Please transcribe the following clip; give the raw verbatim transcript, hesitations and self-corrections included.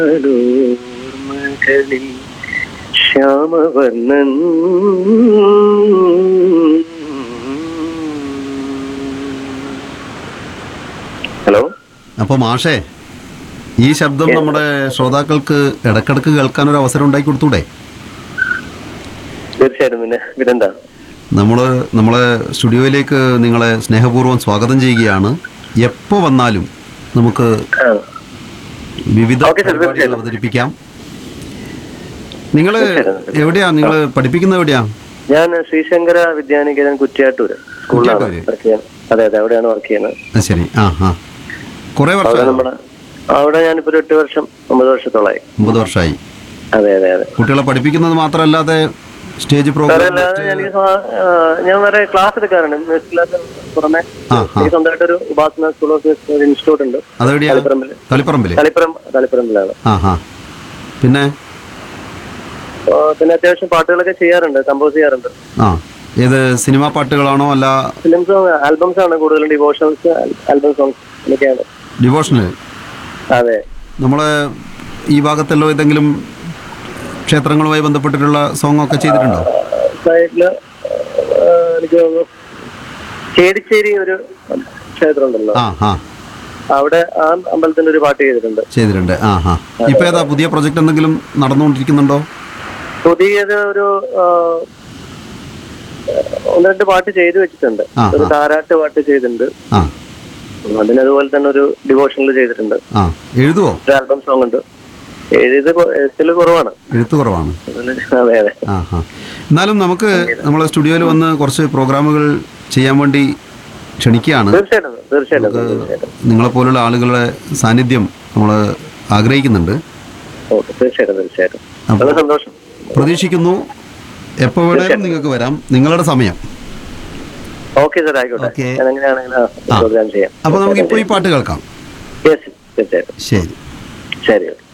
ഓർമ്മകളിൽ ശ്യാമവർണ്ണൻ ഹലോ. അപ്പോൾ മാഷേ, ഈ ശബ്ദം നമ്മുടെ ശ്രോതാക്കൾക്ക് ഇടക്കിടക്ക് കേൾക്കാൻ ഒരു അവസരം ഉണ്ടാക്കി കൊടുത്തൂടെ? തീർച്ചയായിട്ടും. പിന്നെ പിന്നെന്താ, നമ്മൾ നമ്മളെ സ്റ്റുഡിയോയിലേക്ക് നിങ്ങളെ സ്നേഹപൂർവ്വം സ്വാഗതം ചെയ്യുകയാണ്. എപ്പോൾ വന്നാലും നമുക്ക് വിവിധ പരിപാടികൾ അവതരിപ്പിക്കാം. നിങ്ങൾ എവിടെയാ, നിങ്ങൾ പഠിപ്പിക്കുന്നത് എവിടെയാ? ഞാൻ ശ്രീശങ്കര വിദ്യാനികേതൻ കുറ്റ്യാട്ടൂർ സ്കൂളിലാണ് വർക്ക് ചെയ്യുന്നത്. അതെ അതെ, അവിടെയാണ് വർക്ക് ചെയ്യുന്നത്. ശരി. ആ ആ കുറെ വർഷം നമ്മുടെ അവിടെ ഞാനിപ്പോ ഒരു എട്ട് വർഷം ഒമ്പത് വർഷത്തോളായി. ഒമ്പത് വർഷമായി. അതെ അതെ അതെ. കുട്ടികളെ പഠിപ്പിക്കുന്നത് മാത്രമല്ലാതെ സ്റ്റേജ് പ്രോഗ്രാം ഞാൻ വേറെ ക്ലാസ് എടുക്കാറുണ്ട്. മ്യൂസിക് ക്ലാസ് പുറമെ എനിക്ക് സ്വന്തമായിട്ടൊരു ഉപാസന സ്കൂൾ ഓഫ് മ്യൂസിക് ഇൻസ്റ്റിറ്റ്യൂട്ട് ഉണ്ട്. തളിപ്പറമ്പിൽ. തളിപ്പറമ്പിൽ തളിപ്പറം തളിപ്പറമ്പിലാണ്. പിന്നെ പിന്നെ അത്യാവശ്യം പാട്ടുകളൊക്കെ ചെയ്യാറുണ്ട്, കമ്പോസ് ചെയ്യാറുണ്ട്. ആ ഏത് സിനിമാ പാട്ടുകളാണോ അല്ല ഫിലിം സോങ് ആൽബംസ് ആണ് കൂടുതലും, ഡിവോഷണൽസ് ആൽബം സോങ്സ് ഒക്കെയാണ്. ഡിവോഷണൽ? അതെ. നമ്മളെ ഈ ഭാഗത്തല്ലോ ഏതെങ്കിലും ക്ഷേത്രങ്ങളുമായി ബന്ധപ്പെട്ടിട്ടുള്ള സോങ് ഒക്കെ ചെയ്തിട്ടുണ്ടോ? സൈഡില് എനിക്ക് തോന്നുന്നു ചേരിച്ചേരി ഒരു ക്ഷേത്രം ഉണ്ടല്ലോ, അവിടെ ആ അമ്പലത്തിന്റെ ഒരു പാട്ട് ചെയ്തിട്ടുണ്ട്. ചെയ്തിട്ടുണ്ട്. ആ ഹാ. ഇപ്പൊ ഏതാ പുതിയ പ്രൊജക്ട് എന്തെങ്കിലും നടന്നുകൊണ്ടിരിക്കുന്നുണ്ടോ? പുതിയത് ഒരു ഒന്ന് രണ്ട് പാട്ട് ചെയ്തു വെച്ചിട്ടുണ്ട്. ഒരു താരാട്ട് പാട്ട് ചെയ്തിട്ടുണ്ട്. അതിനതുപോലെ തന്നെ ഒരു ഡിവോഷണൽ ചെയ്തിട്ടുണ്ട്. എഴുതുവോ? ഒരു ആൽബം സോങ് ഉണ്ട്. എഴുത്ത് എഴുത്തില് കുറവാണ്. എഴുത്ത് കുറവാണ്. അതെ അതെ. എന്നാലും നമുക്ക് നമ്മളെ സ്റ്റുഡിയോയിൽ വന്ന് കുറച്ച് പ്രോഗ്രാമുകൾ ചെയ്യാൻ വേണ്ടി ക്ഷണിക്കുകയാണ്. തീർച്ചയായിട്ടും തീർച്ചയായിട്ടും. നിങ്ങളെ പോലുള്ള ആളുകളുടെ സാന്നിധ്യം നമ്മൾ ആഗ്രഹിക്കുന്നുണ്ട്. തീർച്ചയായിട്ടും തീർച്ചയായിട്ടും. വളരെ സന്തോഷം. പ്രതീക്ഷിക്കുന്നു. എപ്പോൾ വേണേലും നിങ്ങൾക്ക് വരാം, നിങ്ങളുടെ സമയം. ഓക്കെ സാർ, ആയിക്കോട്ടെ. അപ്പൊ നമുക്ക് ഇപ്പോൾ ഈ പാട്ട് കേൾക്കാം. തീർച്ചയായിട്ടും. ശരി ശരി.